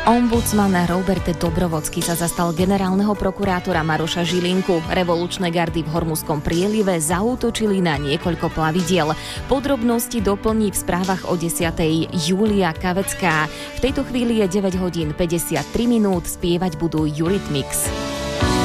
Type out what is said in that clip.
Ombudsman Robert Dobrovodský sa zastal generálneho prokurátora Maroša Žilinku. Revolučné gardy v Hormuzskom prielive zaútočili na niekoľko plavidiel. Podrobnosti doplní v správach o 10. Julia Kavecká. V tejto chvíli je 9 hodín 53 minút, spievať budú Eurythmics.